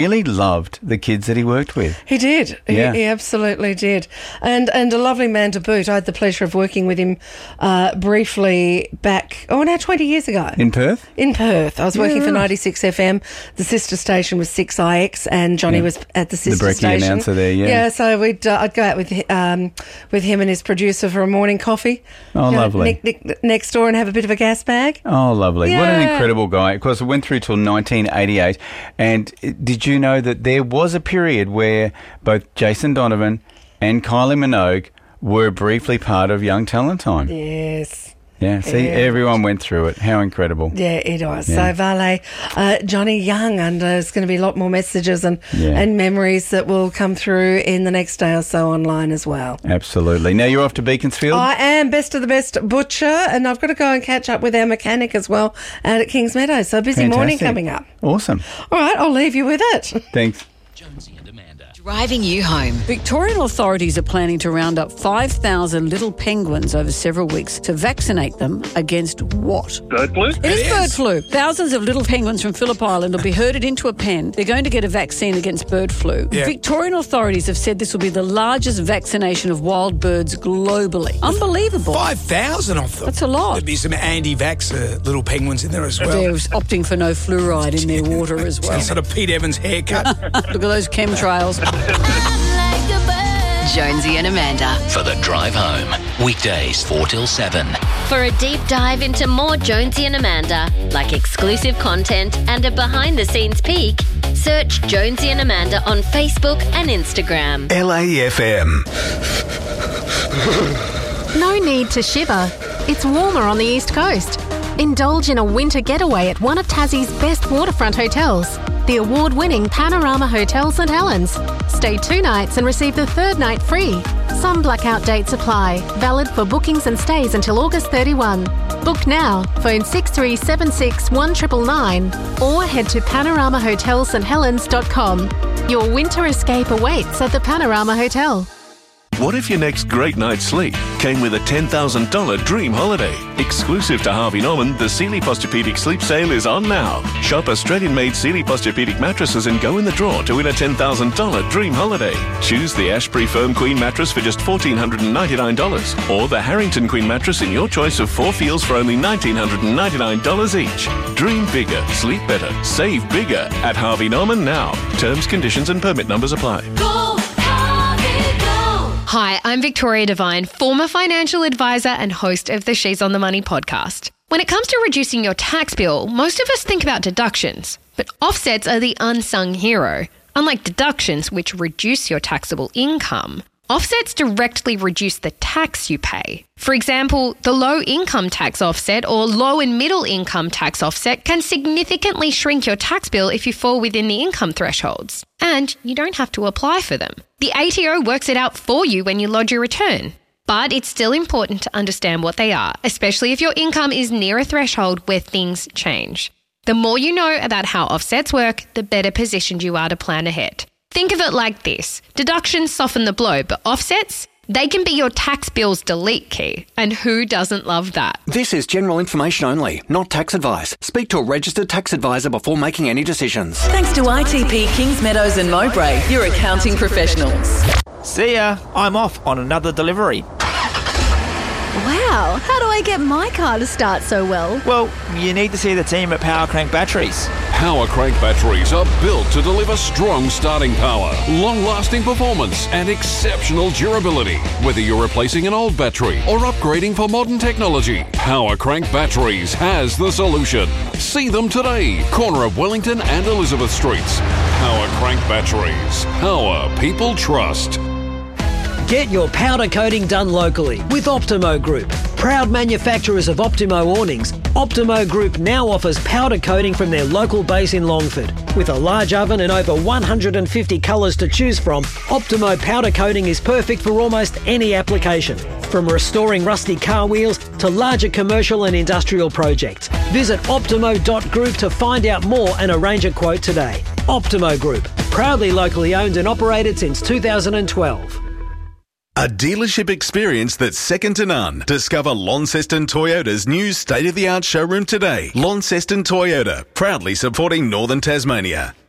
really loved the kids that he worked with. He did. Yeah. He absolutely did. And a lovely man to boot. I had the pleasure of working with him briefly back, now 20 years ago. In Perth? In Perth. I was working for 96 FM. The sister station was 6IX, and Johnny was at the sister the station. The announcer there, yeah. Yeah, so I'd go out with him and his producer for a morning coffee. Oh, lovely. Next door and have a bit of a gas bag. Oh, lovely. Yeah. What an incredible guy. Of course, it went through till 1988. And did you know that there was a period where both Jason Donovan and Kylie Minogue were briefly part of Young Talent Time? Yes. Yeah, see, everyone went through it. How incredible. Yeah, it was. Yeah. So, Vale, Johnny Young, and there's going to be a lot more messages and memories that will come through in the next day or so online as well. Absolutely. Now you're off to Beaconsfield? I am Best of the Best Butcher, and I've got to go and catch up with our mechanic as well out at Kings Meadows. So, a busy morning coming up. Awesome. All right, I'll leave you with it. Thanks. Jonesy and Amanda. Driving you home. Victorian authorities are planning to round up 5,000 little penguins over several weeks to vaccinate them against what? Bird flu? It is bird flu. Thousands of little penguins from Phillip Island will be herded into a pen. They're going to get a vaccine against bird flu. Yeah. Victorian authorities have said this will be the largest vaccination of wild birds globally. Unbelievable. 5,000 of them. That's a lot. There'd be some anti-vaxxer little penguins in there as well. They're opting for no fluoride in their water as well. Some sort of Pete Evans haircut. Look at those chemtrails. Jonesy and Amanda. For the drive home. Weekdays 4 till 7. For a deep dive into more Jonesy and Amanda, like exclusive content and a behind-the-scenes peek, search Jonesy and Amanda on Facebook and Instagram. LAFM. No need to shiver. It's warmer on the East Coast. Indulge in a winter getaway at one of Tassie's best waterfront hotels, the award-winning Panorama Hotel St Helens. Stay 2 nights and receive the 3rd night free. Some blackout dates apply. Valid for bookings and stays until August 31. Book now. Phone 6376 1999 or head to panoramahotelssthelens.com. Your winter escape awaits at the Panorama Hotel. What if your next great night's sleep came with a $10,000 dream holiday? Exclusive to Harvey Norman, the Sealy Posturepedic Sleep Sale is on now. Shop Australian-made Sealy Posturepedic mattresses and go in the draw to win a $10,000 dream holiday. Choose the Ashbury Firm Queen mattress for just $1,499 or the Harrington Queen mattress in your choice of 4 feels for only $1,999 each. Dream bigger, sleep better, save bigger at Harvey Norman now. Terms, conditions and permit numbers apply. Hi, I'm Victoria Devine, former financial advisor and host of the She's on the Money podcast. When it comes to reducing your tax bill, most of us think about deductions, but offsets are the unsung hero. Unlike deductions, which reduce your taxable income, offsets directly reduce the tax you pay. For example, the low income tax offset or low and middle income tax offset can significantly shrink your tax bill if you fall within the income thresholds. And you don't have to apply for them. The ATO works it out for you when you lodge your return. But it's still important to understand what they are, especially if your income is near a threshold where things change. The more you know about how offsets work, the better positioned you are to plan ahead. Think of it like this. Deductions soften the blow, but offsets, they can be your tax bill's delete key. And who doesn't love that? This is general information only, not tax advice. Speak to a registered tax advisor before making any decisions. Thanks to ITP Kings Meadows and Mowbray, your accounting professionals. See ya. I'm off on another delivery. Wow, how do I get my car to start so well? Well, you need to see the team at Power Crank Batteries. Power Crank batteries are built to deliver strong starting power, long-lasting performance and exceptional durability. Whether you're replacing an old battery or upgrading for modern technology, Power Crank Batteries has the solution. See them today, corner of Wellington and Elizabeth Streets. Power Crank Batteries. Power people trust. Get your powder coating done locally with Optimo Group. Proud manufacturers of Optimo awnings, Optimo Group now offers powder coating from their local base in Longford. With a large oven and over 150 colours to choose from, Optimo powder coating is perfect for almost any application. From restoring rusty car wheels to larger commercial and industrial projects. Visit optimo.group to find out more and arrange a quote today. Optimo Group, proudly locally owned and operated since 2012. A dealership experience that's second to none. Discover Launceston Toyota's new state-of-the-art showroom today. Launceston Toyota, proudly supporting Northern Tasmania.